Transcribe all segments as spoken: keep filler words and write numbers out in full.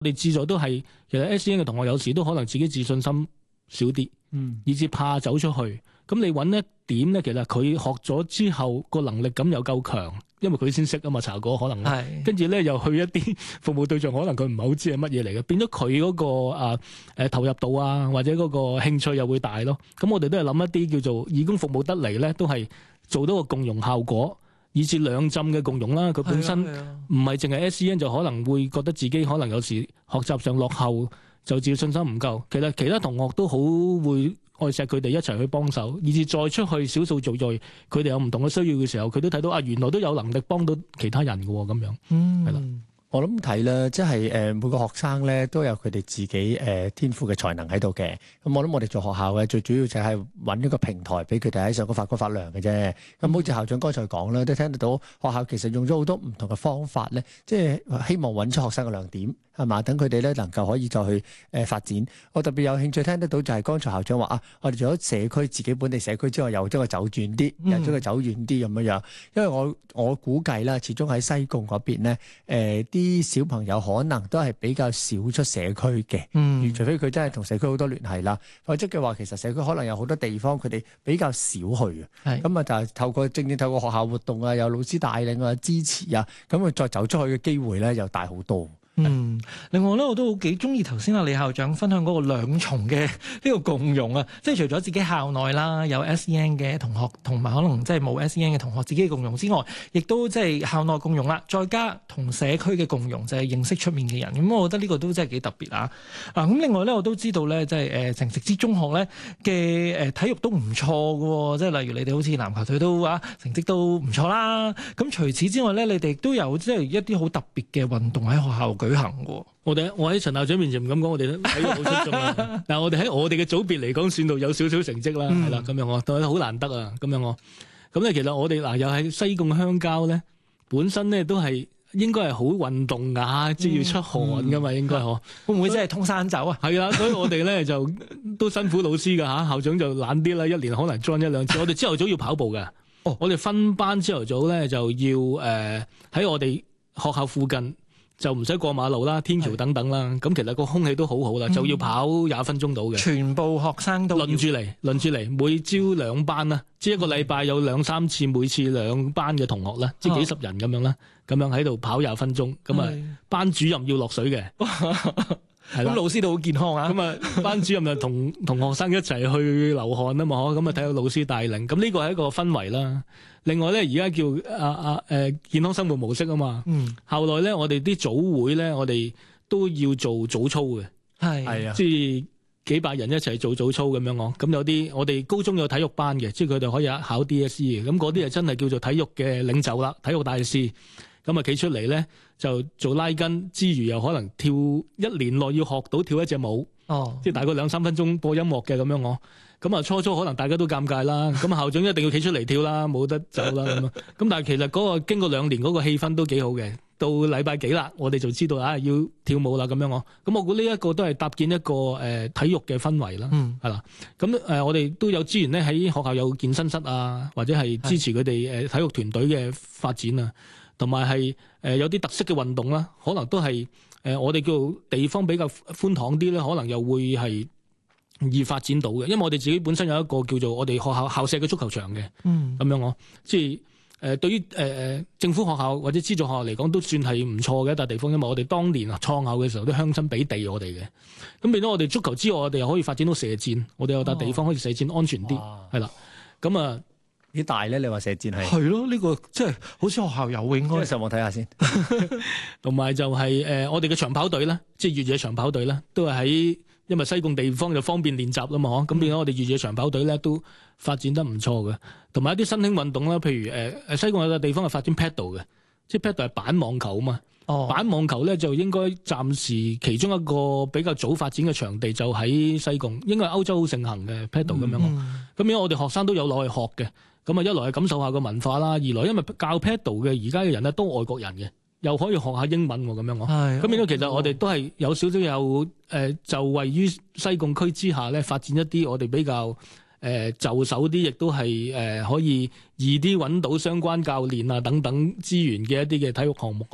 我哋志在都係其實 S E N 嘅同學有時都可能自己自信心少啲，嗯，以至怕走出去。咁你揾一點咧，其實佢學咗之後個能力感又夠強，因為佢先識啊嘛，查過可能，跟住咧又去一啲服務對象，可能佢唔係好知係乜嘢嚟嘅，變咗佢嗰個啊誒投入度啊，或者嗰個興趣又會大咯。咁我哋都係諗一啲叫做義工服務得嚟咧，都係做到個共融效果。以至兩浸嘅共融啦，佢本身唔係淨係 S E N 就可能會覺得自己可能有時學習上落後，就自信心唔夠。其實其他同學都好會愛錫佢哋一齊去幫手，以至再出去少數族裔，佢哋有唔同嘅需要嘅時候，佢都睇到啊，原來都有能力幫到其他人嘅喎，咁樣， 嗯，係啦。 我諗睇啦，即係誒每個學生咧都有佢哋自己誒天賦嘅才能喺度嘅。咁我諗我哋做學校嘅最主要就係揾一個平台俾佢哋喺上高發光發亮嘅啫。咁好似校長剛才講啦，都聽得到學校其實用咗好多唔同嘅方法咧，即係希望揾出學生嘅亮點，係嘛？等佢哋咧能夠可以再去誒發展。我特別有興趣聽得到就係剛才校長話啊，我哋除咗社區自己本地社區之外，又將佢走遠啲，又將佢走遠啲咁樣樣。因為我我估計啦，始終喺西貢嗰邊咧，誒啲啲小朋友可能都係比較少出社區嘅，嗯，除非佢真係同社區好多聯繫啦，否則嘅話，其實社區可能有好多地方佢哋比較少去嘅，係咁啊，就係透過正正透過學校活動啊，有老師帶領啊、支持啊，咁啊再走出去嘅機會咧，又大好多。 嗯，另外咧，我都好幾中意頭先阿李校長分享嗰個兩重嘅呢個共融啊，即係除咗自己校內啦有 S E N 嘅同學，同埋可能即係冇 S E N 嘅同學自己嘅共融之外，亦都即係校內共融啦，再加同社區嘅共融，就係認識出面嘅人。咁我覺得呢個都真係幾特別啊！啊，咁另外咧，我都知道咧，即係誒誠實之中學咧嘅誒體育都唔錯嘅，即係例如你哋好似籃球隊都啊成績都唔錯啦。咁除此之外咧，你哋都有即係一啲好特別嘅運動喺學校舉行嘅。 我哋我喺陳校長面前唔敢講，我哋體育好出眾啦。但係我哋喺我哋嘅組別嚟講，算到有少少成績啦，係啦咁樣我，但係好難得啊，咁樣我。咁咧其實我哋嗱又喺西貢鄉郊咧，本身咧都係應該係好運動㗎，即係要出汗㗎嘛，應該嗬。 會唔會真係通山走啊？ 係啊，所以我哋咧就都辛苦老師㗎嚇，校長就懶啲啦，一年可能 join 一兩次。我哋朝頭早要跑步㗎，哦，我哋分班朝頭早咧就要誒喺、呃、我哋學校附近。就唔使過馬路啦，天橋等等啦。咁其實個空氣都好好啦，嗯、就要跑廿分鐘到嘅。 全部學生都輪住嚟，輪住嚟，每朝兩班啦，即係一個禮拜有兩三次，每次兩班嘅同學啦，即係幾十人咁樣啦，咁樣喺度跑廿分鐘。咁啊，班主任要落水嘅。 咁老師都好健康啊！ 咁啊，班主任就同同學生一齊去流汗啊嘛，咁啊睇到老師帶領，咁呢個係一個氛圍啦。另外咧，而家叫啊啊誒健康生活模式啊嘛。嗯。後來咧，我哋啲組會咧，我哋都要做早操嘅。係係啊，即係幾百人一齊做早操咁樣咯。咁有啲我哋高中有體育班嘅，即係佢哋可以考 D S E 嘅。咁嗰啲係真係叫做體育嘅領袖啦，體育大使。咁啊，企出嚟咧就做拉筋之餘，又可能跳一年內要學到跳一隻舞。哦，即係大概兩三分鐘播音樂嘅咁樣我。咁啊，初初可能大家都尷尬啦。咁校長一定要企出嚟跳啦，冇得走啦咁啊。咁但係其實嗰個經過兩年嗰個氣氛都幾好嘅。到禮拜幾啦，我哋就知道啊要跳舞啦咁樣我。咁我估呢一個都係搭建一個誒、呃、體育嘅氛圍啦。嗯，係啦。咁誒、呃，我哋都有資源咧喺學校有健身室啊，或者係支持佢哋誒體育團隊嘅發展啊。同埋係誒有啲特色嘅運動啦，可能都係誒、呃、我哋叫地方比較寬敞啲咧，可能又會係易發展到嘅。因為我哋自己本身有一個叫做我哋學校校舍嘅足球場嘅，嗯，咁樣我即係誒、呃、對於誒誒、呃、政府學校或者資助學校嚟講都算係唔錯嘅一笪地方，因為我哋當年啊創校嘅時候都鄉親俾地我哋嘅，咁變咗我哋足球之外，我哋又可以發展到射箭，我哋有笪地方可以射箭安全啲，係啦，咁啊。 幾大咧？你話射箭係係咯？呢、這個即係好似學校有應該上網睇下先。 同埋就係、是、誒、呃，我哋嘅長跑隊咧，即係越野長跑隊咧，都係喺因為西貢地方就方便練習啦嘛，嗬、嗯。咁變咗我哋越野長跑隊咧都發展得唔錯嘅。同埋一啲新興運動啦，譬如誒誒、呃、西貢有個地方係發展 paddle 嘅，即係 paddle 係板網球啊嘛。哦，板網球咧就應該暫時其中一個比較早發展嘅場地就喺西貢，應該係歐洲好盛行嘅 paddle 咁樣。咁樣我哋學生都有攞去學嘅。咁啊，一來係感受下個文化啦，二來因為教 paddle 嘅而家嘅人咧都外國人嘅，又可以學下英文喎，咁樣我。係。咁變咗其實我哋都係有少少有誒、呃，就位於西貢區之下咧，發展一啲我哋比較誒、呃、就手啲，亦都係誒、呃、可以易啲揾到相關教練啊等等資源嘅一啲嘅體育項目嗬。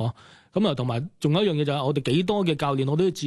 咁啊，同埋仲有一樣嘢就係我哋幾多嘅教練，我都要自